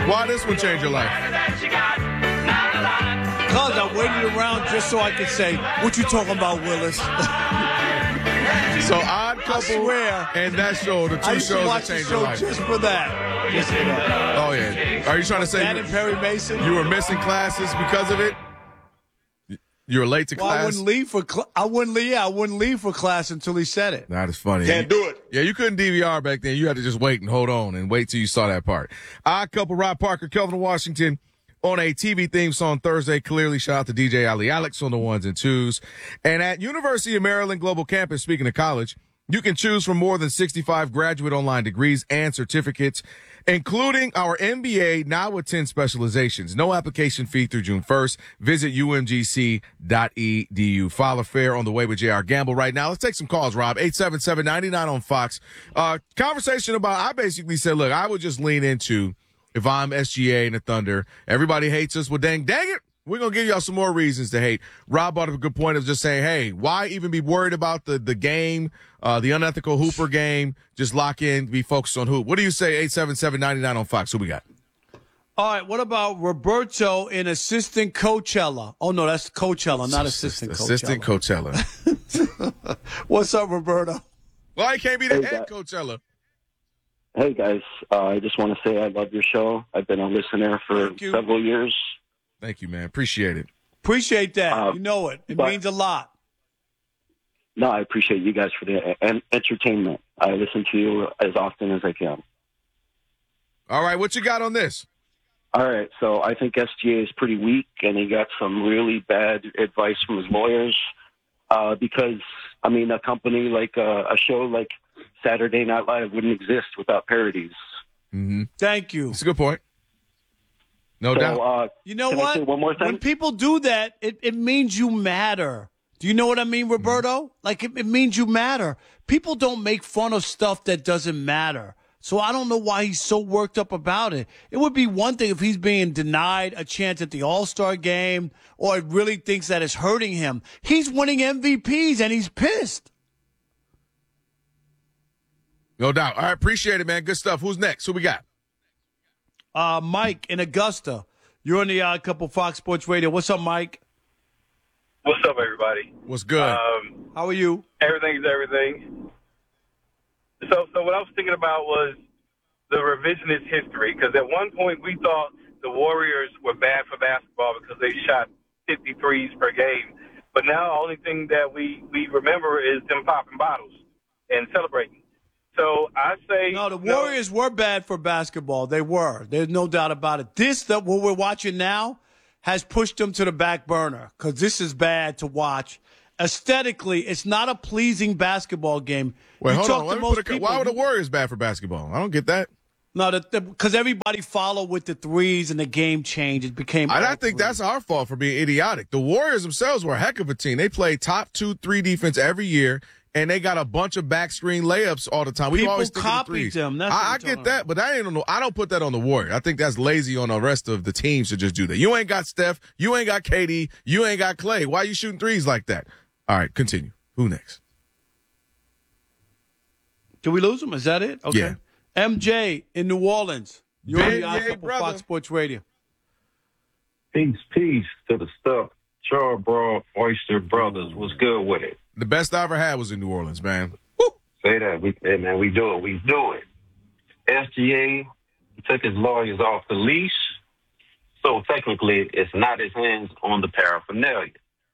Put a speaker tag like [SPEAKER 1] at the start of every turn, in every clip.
[SPEAKER 1] Why this one changed your life?
[SPEAKER 2] Because I waited around just so I could say, what you talking about, Willis?
[SPEAKER 1] So Odd Couple and that show, the two shows that changed your life.
[SPEAKER 2] Just for that. Just for that.
[SPEAKER 1] Oh, yeah. Are you trying to say
[SPEAKER 2] that and Perry Mason?
[SPEAKER 1] You were missing classes because of it? You were late to class?
[SPEAKER 2] I wouldn't leave for I wouldn't leave for class until he said it.
[SPEAKER 1] That is funny.
[SPEAKER 3] Can't do it.
[SPEAKER 1] Yeah, you couldn't DVR back then. You had to just wait and hold on and wait till you saw that part. Odd Couple, Rob Parker, Kelvin Washington on a TV theme song Thursday. Clearly, shout out to DJ Ali Alex on the ones and twos. And at University of Maryland Global Campus, speaking of college, you can choose from more than 65 graduate online degrees and certificates, including our MBA, now with 10 specializations. No application fee through June 1st. Visit umgc.edu. File a fare on the way with J.R. Gamble right now. Let's take some calls, Rob. 877-99 on Fox. Conversation about, I basically said, look, I would just lean into, if I'm SGA and the Thunder, everybody hates us. Well, dang it. We're going to give y'all some more reasons to hate. Rob brought up a good point of just saying, hey, why even be worried about the game, the unethical Hooper game? Just lock in, be focused on hoop. What do you say, 877-99 on Fox? Who we got?
[SPEAKER 2] All right, what about Roberto in Assistant Coachella? Oh, no, that's Coachella, not Assistant Coachella.
[SPEAKER 1] Assistant Coachella.
[SPEAKER 2] What's up, Roberto?
[SPEAKER 1] Well, he can't be the head Coachella.
[SPEAKER 4] Hey, guys. I just want to say I love your show. I've been a listener for several years.
[SPEAKER 1] Thank you, man. Appreciate it.
[SPEAKER 2] Appreciate that. You know it. It means a lot.
[SPEAKER 4] No, I appreciate you guys for the entertainment. I listen to you as often as I can.
[SPEAKER 1] All right, what you got on this?
[SPEAKER 4] All right, so I think SGA is pretty weak, and he got some really bad advice from his lawyers because, I mean, a company like a show like Saturday Night Live wouldn't exist without parodies.
[SPEAKER 1] Mm-hmm.
[SPEAKER 2] Thank you.
[SPEAKER 1] That's a good point. No doubt.
[SPEAKER 2] You know what?
[SPEAKER 4] I say one more thing?
[SPEAKER 2] When people do that, it means you matter. Do you know what I mean, Roberto? Mm-hmm. Like, it means you matter. People don't make fun of stuff that doesn't matter. So I don't know why he's so worked up about it. It would be one thing if he's being denied a chance at the All-Star game or really thinks that it's hurting him. He's winning MVPs, and he's pissed.
[SPEAKER 1] No doubt. All right, appreciate it, man. Good stuff. Who's next? Who we got?
[SPEAKER 2] Mike in Augusta. You're on the Odd Couple Fox Sports Radio. What's up, Mike?
[SPEAKER 5] What's up, everybody?
[SPEAKER 1] What's good?
[SPEAKER 2] How are you?
[SPEAKER 5] Everything's everything. So what I was thinking about was the revisionist history, because at one point we thought the Warriors were bad for basketball because they shot 53s per game. But now the only thing that we remember is them popping bottles and celebrating. So I say
[SPEAKER 2] no. The Warriors were bad for basketball. They were. There's no doubt about it. What we're watching now has pushed them to the back burner because this is bad to watch. Aesthetically, it's not a pleasing basketball game.
[SPEAKER 1] Wait, hold on. Why were the Warriors bad for basketball? I don't get that.
[SPEAKER 2] No, because everybody followed with the threes and the game changed. It became.
[SPEAKER 1] I think that's our fault for being idiotic. The Warriors themselves were a heck of a team. They played top 2-3 defense every year. And they got a bunch of back screen layups all the time. We always
[SPEAKER 2] copied them.
[SPEAKER 1] I get that, but I don't put that on the Warriors. I think that's lazy on the rest of the teams to just do that. You ain't got Steph. You ain't got KD. You ain't got Clay. Why are you shooting threes like that? All right, continue. Who next?
[SPEAKER 2] Did we lose him? Is that it? Okay.
[SPEAKER 1] Yeah.
[SPEAKER 2] MJ in New Orleans. You're on the Odd Couple Fox Sports Radio.
[SPEAKER 6] Peace to the stuff. Charbroil Oyster Brothers. What's good with it?
[SPEAKER 1] The best I ever had was in New Orleans, man.
[SPEAKER 6] Woo. Say that. We do it. We do it. SGA took his lawyers off the leash, so technically it's not his hands on the paraphernalia.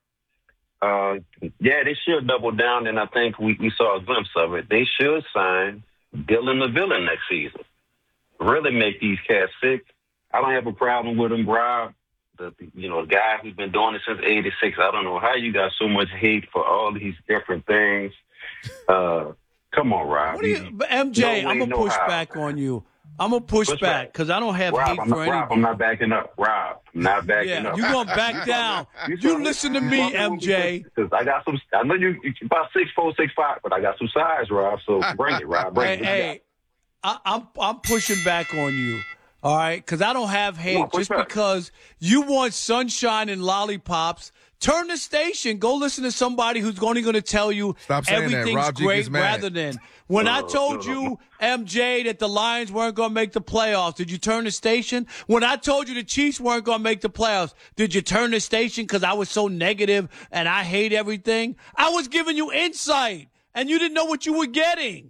[SPEAKER 6] They should double down, and I think we saw a glimpse of it. They should sign Dylan the Villain next season. Really make these cats sick. I don't have a problem with him, Rob. The guy who's been doing it since '86. I don't know how you got so much hate for all these different things. Come on, Rob.
[SPEAKER 2] MJ, I'm going to push back on you. I'm going to push back because I don't have hate for anybody.
[SPEAKER 6] Rob, I'm not backing up. Rob, I'm not backing up.
[SPEAKER 2] You're going to back down. You listen to me, MJ.
[SPEAKER 6] Because I got some. I know you about 6'4", 6'5", but I got some size, Rob. So bring it, Rob. Bring it.
[SPEAKER 2] Hey, I'm pushing back on you. All right, because I don't have hate.
[SPEAKER 6] What's
[SPEAKER 2] Just
[SPEAKER 6] that?
[SPEAKER 2] because you want sunshine and lollipops, turn the station. Go listen to somebody who's only going to tell you
[SPEAKER 1] Stop saying that.
[SPEAKER 2] everything's
[SPEAKER 1] Rob G
[SPEAKER 2] great
[SPEAKER 1] gets mad.
[SPEAKER 2] rather than when I told you, MJ, that the Lions weren't going to make the playoffs. Did you turn the station? When I told you the Chiefs weren't going to make the playoffs, did you turn the station because I was so negative and I hate everything? I was giving you insight, and you didn't know what you were getting.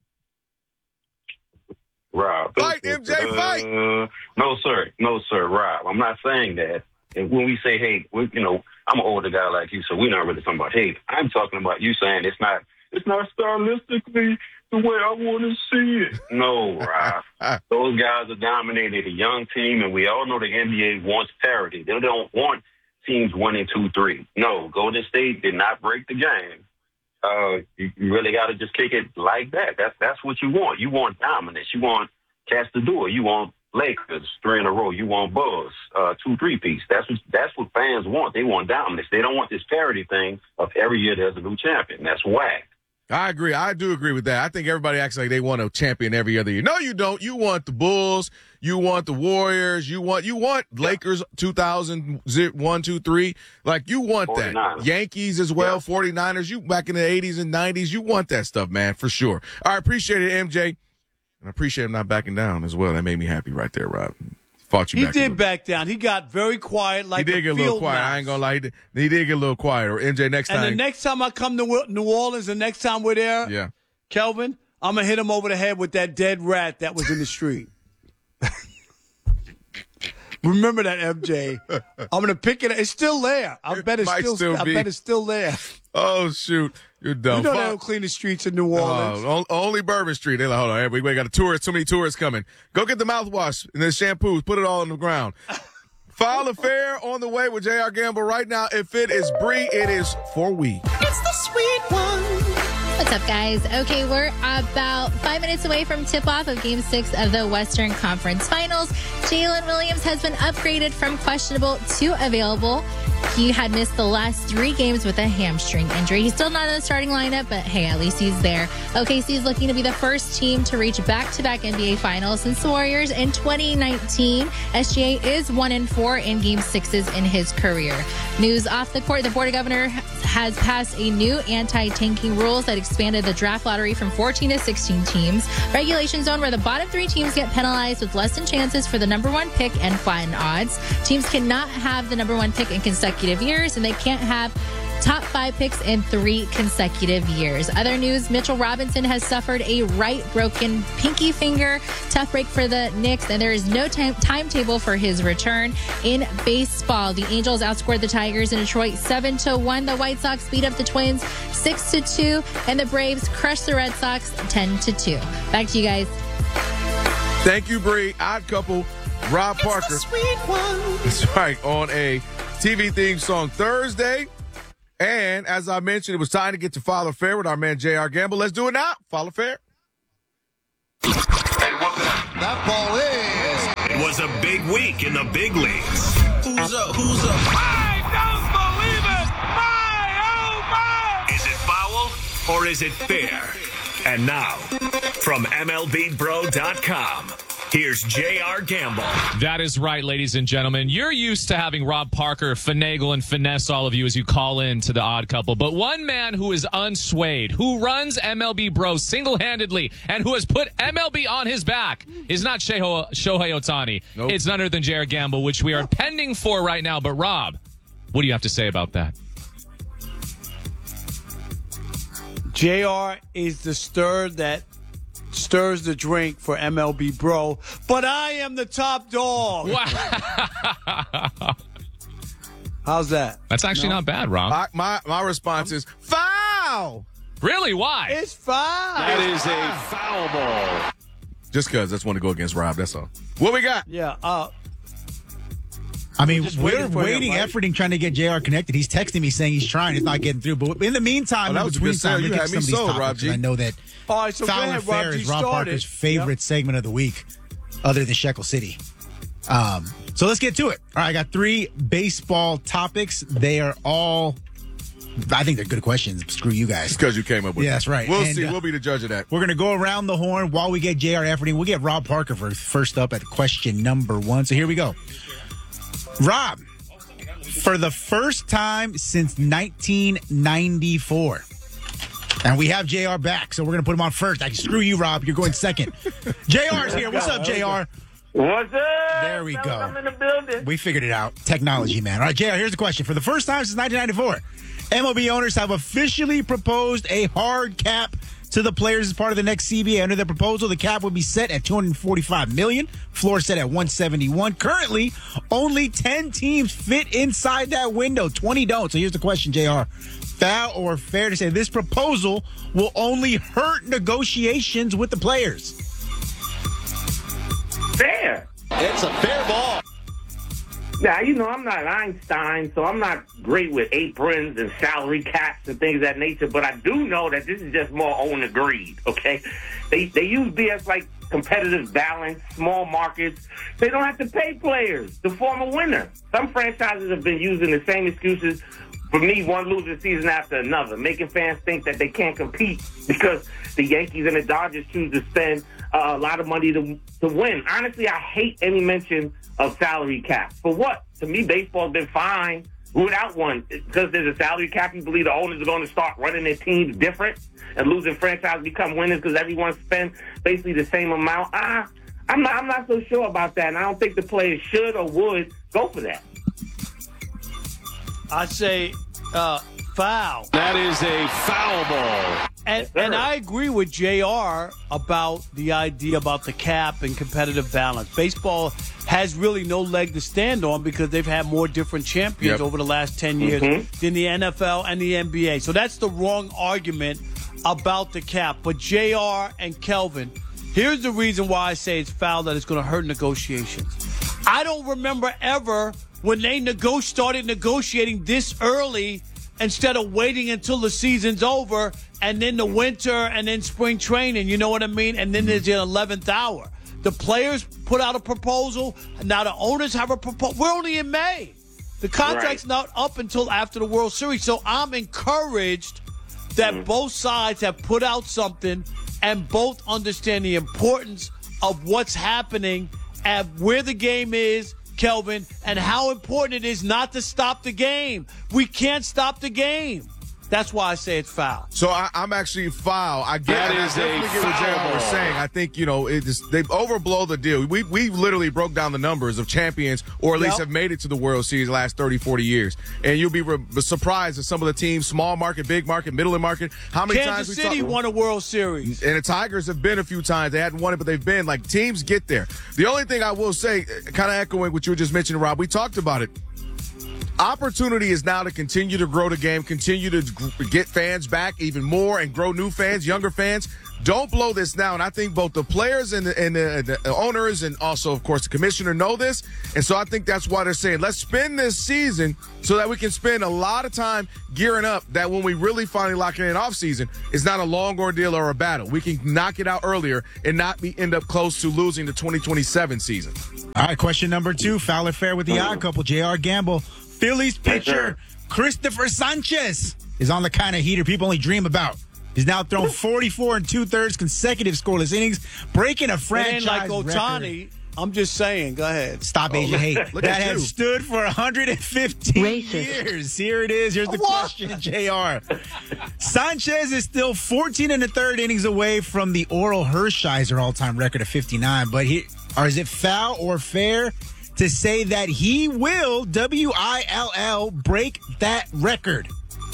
[SPEAKER 6] Rob.
[SPEAKER 1] Fight, MJ, fight.
[SPEAKER 6] No, sir, Rob. I'm not saying that. And when we say hate, I'm an older guy like you, so we're not really talking about hate. I'm talking about you saying it's not stylistically the way I want to see it. No, Rob. Those guys are dominating a young team, and we all know the NBA wants parity. They don't want teams 1 and 2, 3. No, Golden State did not break the game. You really got to just kick it like that. That's what you want. You want dominance. You want cats to do it. You want Lakers 3 in a row. You want Bulls 2 3-piece. That's what fans want. They want dominance. They don't want this parity thing of every year there's a new champion. That's whack.
[SPEAKER 1] I agree. I do agree with that. I think everybody acts like they want a champion every other year. No, you don't. You want the Bulls. You want the Warriors. You want Lakers 2001, 2, 3. Like, you want
[SPEAKER 6] 49ers.
[SPEAKER 1] that. Yankees as well, 49ers. You back in the 80s and 90s. You want that stuff, man, for sure. All right, appreciate it, MJ. And I appreciate him not backing down as well. That made me happy right there, Rob. Fought you
[SPEAKER 2] He
[SPEAKER 1] back.
[SPEAKER 2] did back down. He got very quiet like
[SPEAKER 1] He did get a little quiet. I ain't going to lie. He did get a little quiet. Or MJ, next time.
[SPEAKER 2] And the next time I come to New Orleans, the next time we're there,
[SPEAKER 1] Yeah.
[SPEAKER 2] Kelvin, I'm going to hit him over the head with that dead rat that was in the street. Remember that, MJ. I'm going to pick it. It's still there. I bet it's still there.
[SPEAKER 1] Oh, shoot. You're dumb.
[SPEAKER 2] You know they don't clean the streets in New Orleans.
[SPEAKER 1] Only Bourbon Street. They're like, hold on, we got a tourist. Too many tourists coming. Go get the mouthwash and the shampoos. Put it all on the ground. File a fair on the way with J.R. Gamble right now. If it is Bree, it is for we.
[SPEAKER 3] It's the sweet one.
[SPEAKER 7] What's up, guys? Okay, we're about 5 minutes away from tip-off of Game 6 of the Western Conference Finals. Jalen Williams has been upgraded from questionable to available. He had missed the last 3 games with a hamstring injury. He's still not in the starting lineup, but hey, at least he's there. OKC is looking to be the first team to reach back-to-back NBA Finals since the Warriors in 2019. SGA is 1-4 in Game 6s in his career. News off the court, the Board of Governors has passed a new anti-tanking rules that expanded the draft lottery from 14 to 16 teams. Regulation zone where the bottom 3 teams get penalized with less than chances for the number 1 pick and fun odds. Teams cannot have the number 1 pick in consecutive years, and they can't have top 5 picks in 3 consecutive years. Other news, Mitchell Robinson has suffered a right broken pinky finger. Tough break for the Knicks, and there is no timetable for his return. In baseball, the Angels outscored the Tigers in Detroit 7-1. The White Sox beat up the Twins 6-2, and the Braves crushed the Red Sox 10-2. Back to you guys.
[SPEAKER 1] Thank you, Bree. Odd Couple, Rob Parker.
[SPEAKER 3] It's the sweet one.
[SPEAKER 1] That's right, on a TV theme song Thursday. And as I mentioned, it was time to get to Follow Fair with our man J.R. Gamble. Let's do it now. Follow Fair.
[SPEAKER 8] That ball is.
[SPEAKER 9] It was a big week in the big leagues.
[SPEAKER 8] Who's up? Who's up?
[SPEAKER 9] I don't believe it! My, oh my! Is it foul or is it fair? And now, from MLBBro.com, here's J.R. Gamble.
[SPEAKER 10] That is right, ladies and gentlemen. You're used to having Rob Parker finagle and finesse all of you as you call in to the Odd Couple. But one man who is unswayed, who runs MLB Bro single-handedly, and who has put MLB on his back is not Shohei Ohtani.
[SPEAKER 1] Nope.
[SPEAKER 10] It's none other than J.R. Gamble, which we are pending for right now. But, Rob, what do you have to say about that?
[SPEAKER 2] JR is the stir that stirs the drink for MLB Bro, but I am the top dog.
[SPEAKER 10] Wow.
[SPEAKER 2] How's that?
[SPEAKER 10] That's actually not bad, Rob.
[SPEAKER 1] My response is foul.
[SPEAKER 10] Really? Why?
[SPEAKER 2] It's fine.
[SPEAKER 8] That is a foul ball.
[SPEAKER 1] Just because I just want to go against Rob, that's all. What we got?
[SPEAKER 2] Yeah.
[SPEAKER 3] I mean,
[SPEAKER 2] just
[SPEAKER 3] we're
[SPEAKER 2] waiting for him,
[SPEAKER 3] waiting,
[SPEAKER 2] right?
[SPEAKER 3] efforting, trying to get JR connected. He's texting me saying he's trying. He's not getting through. But in the meantime,
[SPEAKER 1] that
[SPEAKER 3] in
[SPEAKER 1] was a
[SPEAKER 3] between
[SPEAKER 1] good sell.
[SPEAKER 3] time,
[SPEAKER 1] You
[SPEAKER 3] we get
[SPEAKER 1] had
[SPEAKER 3] some
[SPEAKER 1] me
[SPEAKER 3] of these
[SPEAKER 1] sold, Rob
[SPEAKER 3] topics.
[SPEAKER 1] G.
[SPEAKER 3] I know that
[SPEAKER 2] All right, so go
[SPEAKER 3] Foul
[SPEAKER 2] ahead,
[SPEAKER 3] and Fair
[SPEAKER 2] Rob G.
[SPEAKER 3] is Rob
[SPEAKER 2] started.
[SPEAKER 3] Parker's favorite segment of the week, other than Shekel City. So let's get to it. All right, I got 3 baseball topics. They are all I think they're good questions. Screw you guys.
[SPEAKER 1] Because you came up with
[SPEAKER 3] Yeah,
[SPEAKER 1] it.
[SPEAKER 3] that's right.
[SPEAKER 1] We'll
[SPEAKER 3] And,
[SPEAKER 1] see. We'll be the judge of that.
[SPEAKER 3] We're going to go around the horn while we get J.R. Efforting. We'll get Rob Parker first up at question number 1. So here we go. Rob, for the first time since 1994, and we have JR back, so we're going to put him on first. Screw you, Rob. You're going second. JR's here. What's up, JR?
[SPEAKER 11] What's up?
[SPEAKER 3] There we go.
[SPEAKER 11] I'm in the building.
[SPEAKER 3] We figured it out. Technology, man. All right, JR, here's the question. For the first time since 1994, MLB owners have officially proposed a hard cap to the players as part of the next CBA. Under the proposal, the cap would be set at $245 million. Floor set at $171. Currently, only 10 teams fit inside that window. 20 don't. So here's the question, JR. Foul or fair to say this proposal will only hurt negotiations with the players?
[SPEAKER 11] Fair.
[SPEAKER 8] It's a fair ball.
[SPEAKER 11] Now, I'm not Einstein, so I'm not great with aprons and salary caps and things of that nature, but I do know that this is just more owner greed, okay? They use BS like competitive balance, small markets. They don't have to pay players to form a winner. Some franchises have been using the same excuses for me, one losing season after another, making fans think that they can't compete because the Yankees and the Dodgers choose to spend a lot of money to win. Honestly, I hate any mention of salary cap. For what? To me, baseball's been fine without one. Because there's a salary cap, you believe the owners are going to start running their teams different and losing franchises become winners because everyone spends basically the same amount. I'm not so sure about that, and I don't think the players should or would go for that.
[SPEAKER 2] I'd say foul.
[SPEAKER 8] That is a foul ball.
[SPEAKER 2] And I agree with JR about the idea about the cap and competitive balance. Baseball has really no leg to stand on because they've had more different champions over the last 10 years than the NFL and the NBA. So that's the wrong argument about the cap. But JR and Kelvin, here's the reason why I say it's foul, that it's going to hurt negotiations. I don't remember ever when they started negotiating this early instead of waiting until the season's over and then the winter and then spring training, you know what I mean? And then there's the 11th hour. The players put out a proposal. Now the owners have a proposal. We're only in May. The contract's not up until after the World Series. So I'm encouraged that both sides have put out something and both understand the importance of what's happening and where the game is, Kelvin, and how important it is not to stop the game. We can't stop the game. That's why I say it's foul.
[SPEAKER 1] So I'm actually foul. I definitely get what JR was saying. I think, they've overblown the deal. We literally broke down the numbers of champions, or at least have made it to the World Series the last 30, 40 years. And you'll be surprised at some of the teams, small market, big market, middle of market, how many times
[SPEAKER 2] Kansas City won a World Series.
[SPEAKER 1] And the Tigers have been a few times. They hadn't won it, but they've been. Like, teams get there. The only thing I will say, kind of echoing what you were just mentioning, Rob, we talked about it. Opportunity is now to continue to grow the game, continue to get fans back even more and grow new fans, younger fans. Don't blow this now. And I think both the players and the owners and also, of course, the commissioner know this. And so I think that's why they're saying, let's spend this season so that we can spend a lot of time gearing up, that when we really finally lock in an offseason, it's not a long ordeal or a battle. We can knock it out earlier and not end up close to losing the 2027 season.
[SPEAKER 3] All right, question number 2, foul or fair with the odd couple, J.R. Gamble. Phillies pitcher Christopher Sanchez is on the kind of heater people only dream about. He's now thrown 44 2/3 consecutive scoreless innings, breaking a franchise
[SPEAKER 2] like Ohtani,
[SPEAKER 3] record.
[SPEAKER 2] I'm just saying. Go ahead.
[SPEAKER 3] Stop Asian hate. That has stood for 115 years. Here it is. Here's the question, JR. Sanchez is still 14 1/3 innings away from the Oral Hershiser all-time record of 59. But is it foul or fair to say that he will, WILL, break that record?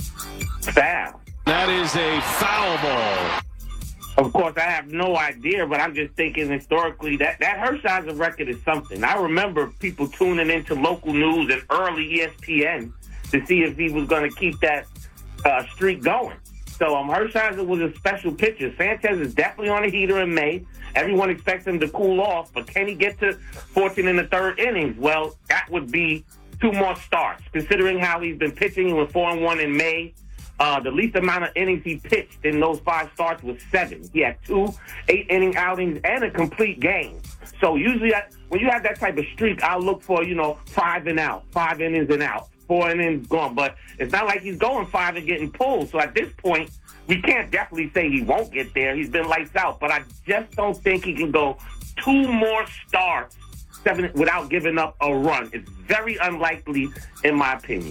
[SPEAKER 11] Foul.
[SPEAKER 8] That is a foul ball.
[SPEAKER 11] Of course, I have no idea, but I'm just thinking historically that Hershiser record is something. I remember people tuning into local news and early ESPN to see if he was going to keep that streak going. So Hershiser was a special pitcher. Sanchez is definitely on a heater in May. Everyone expects him to cool off, but can he get to 14 1/3 innings? Well, that would be 2 more starts, considering how he's been pitching. He was 4-1 in May. The least amount of innings he pitched in those 5 starts was 7. He had 2 8-inning outings and a complete game. So usually when you have that type of streak, I'll look for, 5 and out, 5 innings and out. 4 innings gone. But it's not like he's going 5 and getting pulled. So at this point, we can't definitely say he won't get there. He's been lights out. But I just don't think he can go 2 more starts without giving up a run. It's very unlikely, in my opinion.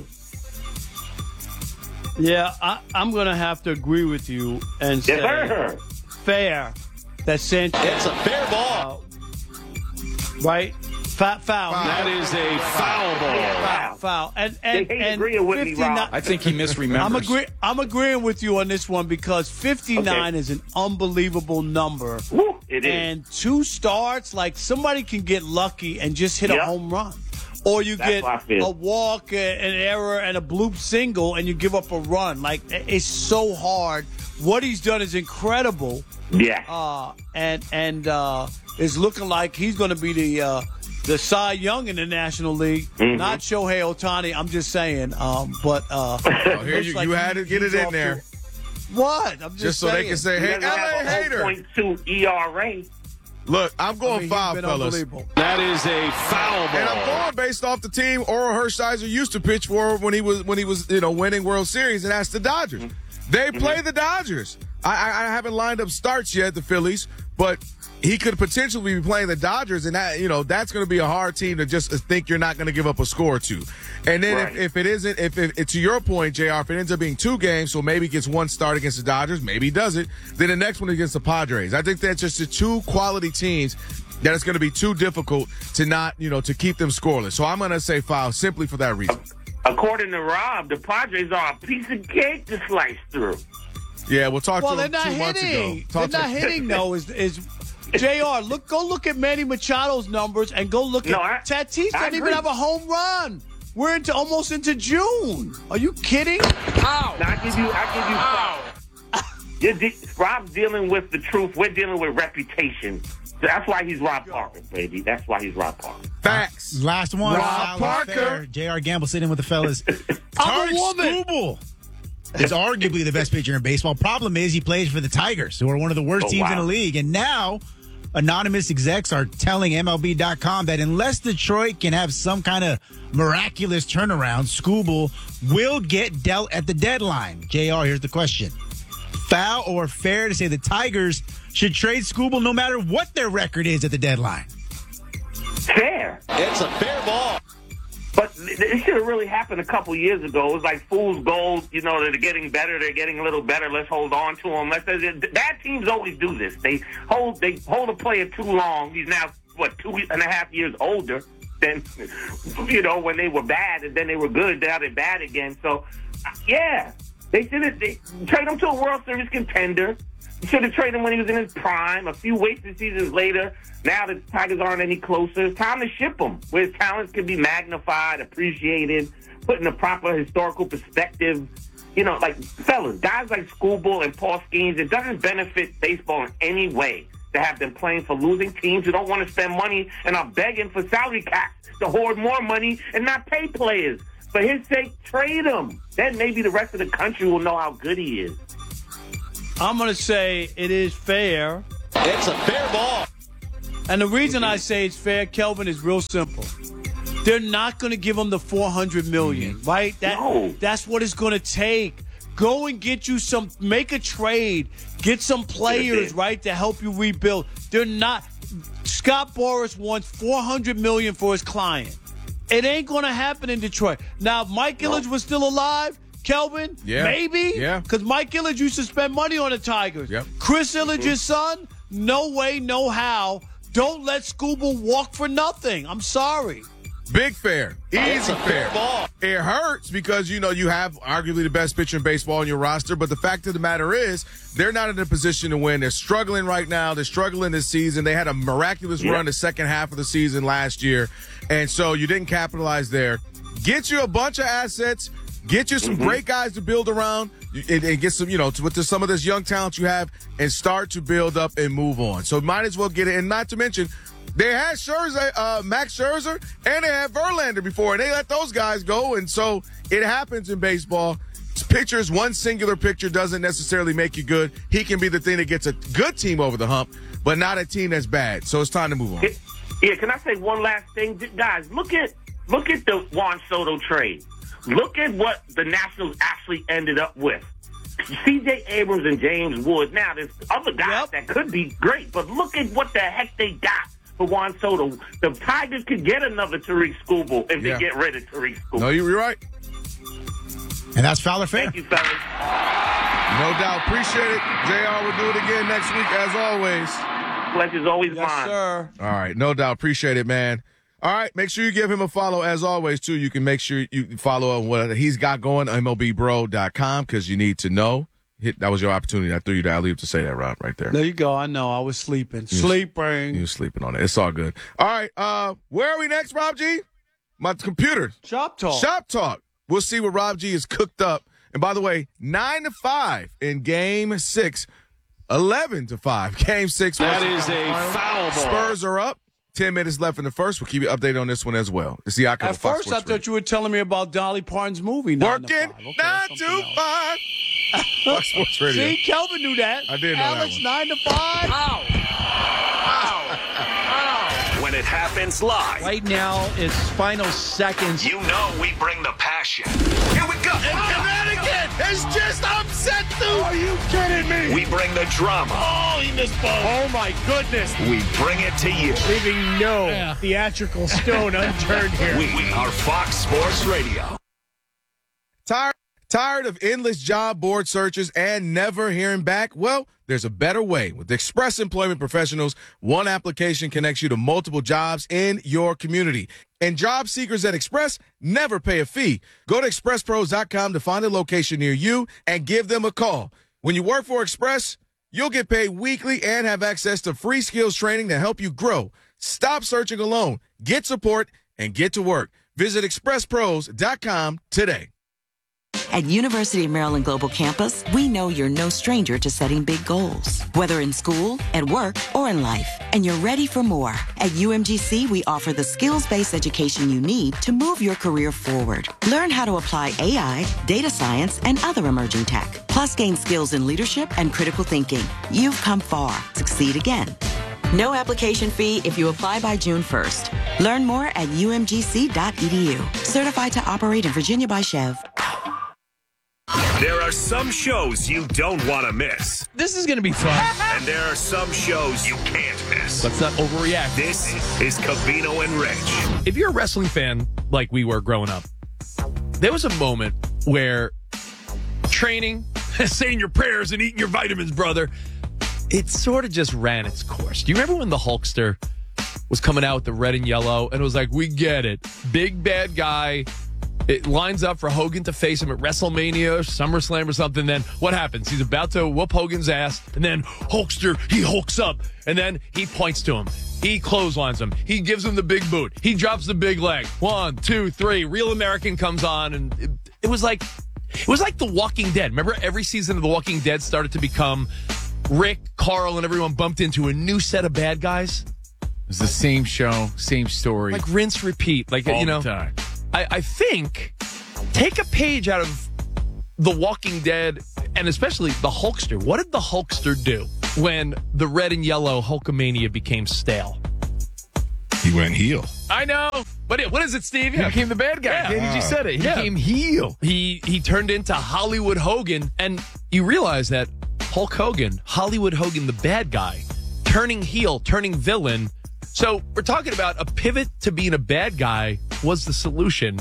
[SPEAKER 2] Yeah, I'm going to have to agree with you and say fair that Sanchez.
[SPEAKER 8] It's a fair ball.
[SPEAKER 2] Right? Foul.
[SPEAKER 8] That is a foul ball.
[SPEAKER 2] Foul. And
[SPEAKER 11] agreeing with me, Rob.
[SPEAKER 12] I think he misremembers.
[SPEAKER 2] I'm agreeing with you on this one because 59 is an unbelievable number.
[SPEAKER 11] Woo, it is.
[SPEAKER 2] And 2 starts, like somebody can get lucky and just hit a home run. Or you get a walk, an error, and a bloop single, and you give up a run. Like, it's so hard. What he's done is incredible.
[SPEAKER 11] Yeah.
[SPEAKER 2] And it's looking like he's going to be the Cy Young in the National League, not Shohei Ohtani. I'm just saying.
[SPEAKER 1] Here you had to get it in there.
[SPEAKER 2] What? I'm just saying.
[SPEAKER 1] So they can say, "Hey, LA hater."
[SPEAKER 11] 0.2 ERA.
[SPEAKER 1] Look, I'm going foul, fellas.
[SPEAKER 8] That is a foul ball.
[SPEAKER 1] And I'm going based off the team Oral Hershiser used to pitch for when he was winning World Series, and that's the Dodgers. They play the Dodgers. I haven't lined up starts yet, the Phillies, but he could potentially be playing the Dodgers, and that's going to be a hard team to just think you're not going to give up a score or 2. And then if it isn't, if to your point, JR, if it ends up being 2 games, so maybe he gets 1 start against the Dodgers, maybe he does it, then the next one against the Padres. I think that's just the 2 quality teams that it's going to be too difficult to not, to keep them scoreless. So I'm going to say foul simply for that reason.
[SPEAKER 11] According to Rob, the Padres are a piece of cake to slice through.
[SPEAKER 1] Yeah, we'll talk to him
[SPEAKER 2] they're not
[SPEAKER 1] 2 months
[SPEAKER 2] hitting.
[SPEAKER 1] ago.
[SPEAKER 2] They're not hitting, though, is JR, go look at Manny Machado's numbers and go look at Tatis doesn't even have a home run. We're almost into June. Are you kidding?
[SPEAKER 11] Ow. Now, I give you foul. Rob's dealing with the truth. We're dealing with reputation. That's why he's Rob Parker, baby. That's why he's Rob Parker.
[SPEAKER 1] Facts.
[SPEAKER 3] Last one.
[SPEAKER 2] Rob Parker.
[SPEAKER 3] J.R. Gamble sitting with the fellas.
[SPEAKER 2] I'm a woman.
[SPEAKER 3] Skubal is arguably the best pitcher in baseball. Problem is he plays for the Tigers, who are one of the worst teams in the league. And now anonymous execs are telling MLB.com that unless Detroit can have some kind of miraculous turnaround, Skubal will get dealt at the deadline. JR, here's the question. Foul or fair to say the Tigers should trade Skubal no matter what their record is at the deadline?
[SPEAKER 11] Fair.
[SPEAKER 8] It's a fair ball.
[SPEAKER 11] But it should have really happened a couple years ago. It was like fool's gold. They're getting better. They're getting a little better. Let's hold on to them. Bad teams always do this. They hold a player too long. He's now, 2.5 years older than, when they were bad, and then they were good. Now they're bad again. So, yeah, they should have trade him to a World Series contender. You should have traded him when he was in his prime. A few wasted seasons later, now the Tigers aren't any closer. It's time to ship him, where his talents can be magnified, appreciated, put in a proper historical perspective. Fellas, guys like Skubal and Paul Skeens, it doesn't benefit baseball in any way to have them playing for losing teams who don't want to spend money and are begging for salary caps to hoard more money and not pay players. For his sake, trade him. Then maybe the rest of the country will know how good he is.
[SPEAKER 2] I'm going to say it is fair.
[SPEAKER 8] It's a fair ball.
[SPEAKER 2] And the reason I say it's fair, Kelvin, is real simple. They're not going to give him the $400 million, right? That's what it's going to take. Go and get you make a trade. Get some players, right, to help you rebuild. They're not. Scott Boras wants $400 million for his client. It ain't going to happen in Detroit. Now, if Mike Ilitch was still alive, Kelvin, maybe?
[SPEAKER 1] Yeah.
[SPEAKER 2] Because Mike Ilitch used to spend money on the Tigers.
[SPEAKER 1] Yep.
[SPEAKER 2] Chris Ilitch's son, no way, no how. Don't let Skubal walk for nothing. I'm sorry.
[SPEAKER 1] Big fair. Easy fair. Ball. It hurts because, you have arguably the best pitcher in baseball on your roster, but the fact of the matter is they're not in a position to win. They're struggling right now. They're struggling this season. They had a miraculous run the second half of the season last year, and so you didn't capitalize there. Get you a bunch of assets. Get you some great guys to build around and get some, with some of this young talent you have and start to build up and move on. So might as well get it. And not to mention, they had Max Scherzer, and they had Verlander before, and they let those guys go. And so it happens in baseball. Pitchers, one singular pitcher doesn't necessarily make you good. He can be the thing that gets a good team over the hump, but not a team that's bad. So it's time to move on.
[SPEAKER 11] Yeah, can I say one last thing? Guys, look at the Juan Soto trade. look at what the Nationals actually ended up with. C.J. Abrams and James Wood. Now, there's other guys that could be great, but look at what the heck they got for Juan Soto. The Tigers could get another Tariq Skubal if they get rid of Tariq Skubal.
[SPEAKER 1] No, you're right.
[SPEAKER 3] And that's Fowler Fair.
[SPEAKER 11] Thank you, fellas.
[SPEAKER 1] No doubt. Appreciate it. JR will do it again next week, as always.
[SPEAKER 11] Pleasure's always mine.
[SPEAKER 2] Sir.
[SPEAKER 1] All right. No doubt. Appreciate it, man. All right. Make sure you give him a follow, as always, too. You can make sure you follow on what he's got going, MLBBro.com, because you need to know. That was your opportunity. I threw you the alley-oop to say that, Rob, right there.
[SPEAKER 2] There you go. I know. I was sleeping.
[SPEAKER 1] You were sleeping on it. It's all good. All right. Where are we next, Rob G? My computer.
[SPEAKER 2] Shop Talk.
[SPEAKER 1] Shop Talk. We'll see what Rob G is cooked up. And by the way, 9-5 in Game 6. 11-5. Game 6.
[SPEAKER 8] That is a foul ball.
[SPEAKER 1] Spurs are up. 10 minutes left in the first. We'll keep you updated on this one as well. It's the Icon
[SPEAKER 2] At first, I thought you were telling me about Dolly Parton's movie.
[SPEAKER 1] Working 9 to 5. Fox Sports Radio.
[SPEAKER 2] See, Kelvin knew that.
[SPEAKER 1] I did know
[SPEAKER 2] Alex,
[SPEAKER 1] that one.
[SPEAKER 2] 9 to 5.
[SPEAKER 9] Ow. When it happens live.
[SPEAKER 12] Right now, it's final seconds.
[SPEAKER 9] You know we bring the passion. Here we go.
[SPEAKER 8] And Connecticut is just upset, dude.
[SPEAKER 9] Are you kidding me? We bring the drama.
[SPEAKER 8] Oh, he missed both. Oh, my goodness.
[SPEAKER 9] We bring it to you.
[SPEAKER 12] Leaving no theatrical stone unturned here.
[SPEAKER 9] We are Fox Sports Radio.
[SPEAKER 1] Tired of endless job board searches and never hearing back? Well, there's a better way. With Express Employment Professionals, one application connects you to multiple jobs in your community. And job seekers at Express never pay a fee. Go to expresspros.com to find a location near you and give them a call. When you work for Express, you'll get paid weekly and have access to free skills training to help you grow. Stop searching alone. Get support and get to work. Visit expresspros.com today.
[SPEAKER 13] At University of Maryland Global Campus, we know you're no stranger to setting big goals, whether in school, at work, or in life, and you're ready for more. At UMGC, we offer the skills-based education you need to move your career forward. Learn how to apply AI, data science, and other emerging tech, plus gain skills in leadership and critical thinking. You've come far. Succeed again. No application fee if you apply by June 1st. Learn more at umgc.edu. Certified to operate in Virginia by Chev.
[SPEAKER 9] There are some shows you don't want to miss.
[SPEAKER 12] This is going to be fun.
[SPEAKER 9] And there are some shows you can't miss.
[SPEAKER 12] Let's not overreact.
[SPEAKER 9] This is Covino and Rich.
[SPEAKER 12] If you're a wrestling fan like we were growing up, there was a moment where training, saying your prayers and eating your vitamins, brother, it sort of just ran its course. Do you remember when the Hulkster was coming out with the red and yellow and it was like, we get it. Big bad guy. It lines up for Hogan to face him at WrestleMania or SummerSlam or something. Then what happens? He's about to whoop Hogan's ass. And then Hulkster, he hulks up. And then he points to him. He clotheslines him. He gives him the big boot. He drops the big leg. 1, 2, 3. Real American comes on. And it was like The Walking Dead. Remember every season of The Walking Dead started to become Rick, Carl, and everyone bumped into a new set of bad guys?
[SPEAKER 14] It was the same show, same story.
[SPEAKER 12] Like rinse, repeat. Like,
[SPEAKER 14] all
[SPEAKER 12] you know.
[SPEAKER 14] the time.
[SPEAKER 12] I think take a page out of The Walking Dead and especially the Hulkster. What did the Hulkster do when the red and yellow Hulkamania became stale?
[SPEAKER 15] He went heel.
[SPEAKER 12] I know. But what is it, Steve?
[SPEAKER 14] He became the bad guy.
[SPEAKER 12] Yeah.
[SPEAKER 14] You said it. He became heel.
[SPEAKER 12] He turned into Hollywood Hogan. And you realize that Hulk Hogan, Hollywood Hogan, the bad guy, turning heel, turning villain. So we're talking about a pivot to being a bad guy was the solution.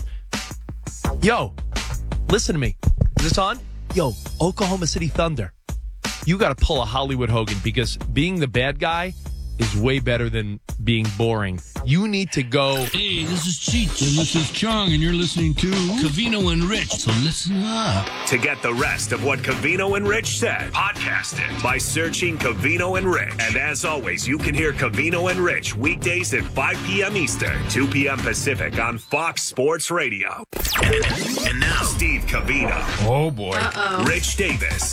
[SPEAKER 12] Yo, listen to me. Is this on? Yo, Oklahoma City Thunder. You got to pull a Hollywood Hogan because being the bad guy is way better than being boring. You need to go.
[SPEAKER 16] Hey, this is Cheech, and this is Chong, and you're listening to Covino and Rich, so listen up.
[SPEAKER 9] To get the rest of what Covino and Rich said, podcast it by searching Covino and Rich. And as always, you can hear Covino and Rich weekdays at 5 p.m. Eastern, 2 p.m. Pacific on Fox Sports Radio. And now, Steve Covino.
[SPEAKER 14] Oh, boy.
[SPEAKER 7] Uh-oh.
[SPEAKER 9] Rich Davis.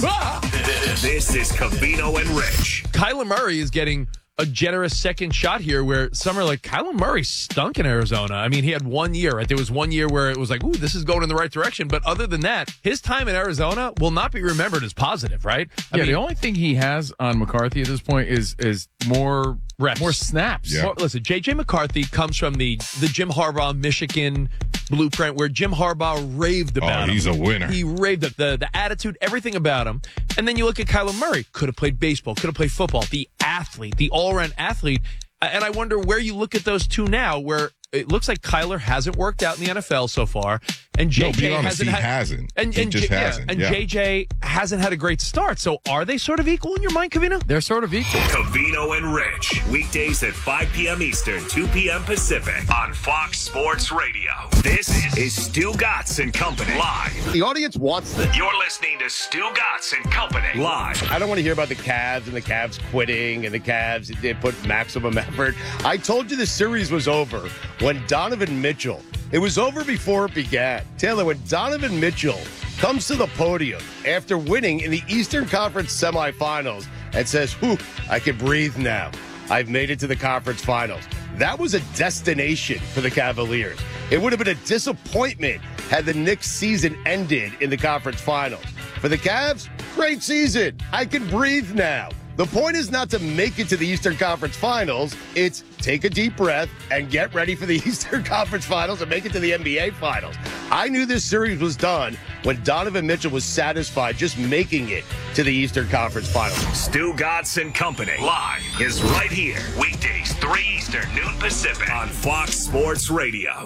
[SPEAKER 9] This is Covino and Rich.
[SPEAKER 12] Kyler Murray is getting a generous second shot here where some are like, Kyler Murray stunk in Arizona. I mean, he had 1 year, right? There was 1 year where it was like, ooh, this is going in the right direction. But other than that, his time in Arizona will not be remembered as positive, right? I mean,
[SPEAKER 14] the only thing he has on McCarthy at this point is more reps, more snaps.
[SPEAKER 15] Yeah.
[SPEAKER 12] Well, listen, J.J. McCarthy comes from the Jim Harbaugh, Michigan, blueprint where Jim Harbaugh raved about him.
[SPEAKER 15] He's a winner.
[SPEAKER 12] He raved the attitude, everything about him. And then you look at Kyler Murray. Could have played baseball, could have played football. The athlete, the all-around athlete. And I wonder where you look at those two now, where it looks like Kyler hasn't worked out in the NFL so far, and JJ
[SPEAKER 15] hasn't.
[SPEAKER 12] And JJ hasn't had a great start. So are they sort of equal in your mind, Covino?
[SPEAKER 14] They're sort of equal.
[SPEAKER 9] Covino and Rich, weekdays at 5 p.m. Eastern, 2 p.m. Pacific on Fox Sports Radio. This is Stu Gatz and Company live.
[SPEAKER 17] The audience wants this.
[SPEAKER 9] You're listening to Stu Gatz and Company live.
[SPEAKER 17] I don't want to hear about the Cavs and the Cavs quitting and the Cavs they put maximum effort. I told you the series was over when Donovan Mitchell, it was over before it began. Taylor, when Donovan Mitchell comes to the podium after winning in the Eastern Conference semifinals and says, whew, I can breathe now. I've made it to the conference finals. That was a destination for the Cavaliers. It would have been a disappointment had the Knicks season ended in the conference finals. For the Cavs, great season. I can breathe now. The point is not to make it to the Eastern Conference Finals. It's take a deep breath and get ready for the Eastern Conference Finals and make it to the NBA Finals. I knew this series was done when Donovan Mitchell was satisfied just making it to the Eastern Conference Finals.
[SPEAKER 9] Stu Gatz and Company live is right here. Weekdays, 3 Eastern, noon Pacific on Fox Sports Radio.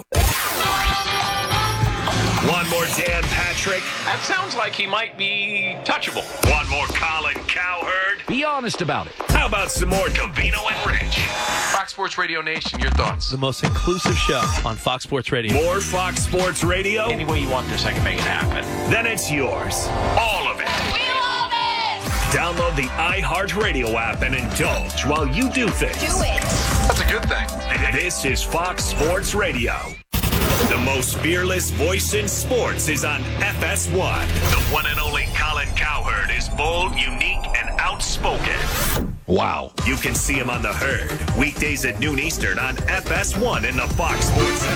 [SPEAKER 9] One more Dan Patrick.
[SPEAKER 8] That sounds like he might be touchable.
[SPEAKER 9] One more Colin Cowherd.
[SPEAKER 16] Be honest about it.
[SPEAKER 9] How about some more Covino and Rich?
[SPEAKER 14] Fox Sports Radio Nation, your thoughts?
[SPEAKER 12] The most inclusive show on Fox Sports Radio.
[SPEAKER 9] More Fox Sports Radio?
[SPEAKER 8] Any way you want this, I can make it happen.
[SPEAKER 9] Then it's yours. All of it.
[SPEAKER 18] We love it!
[SPEAKER 9] Download the iHeartRadio app and indulge while you do things.
[SPEAKER 18] Do it.
[SPEAKER 14] That's a good thing.
[SPEAKER 9] This is Fox Sports Radio. The most fearless voice in sports is on FS1. The one and only Colin Cowherd is bold, unique, and outspoken.
[SPEAKER 15] Wow.
[SPEAKER 9] You can see him on The Herd, weekdays at noon Eastern on FS1 in the Fox Sports app.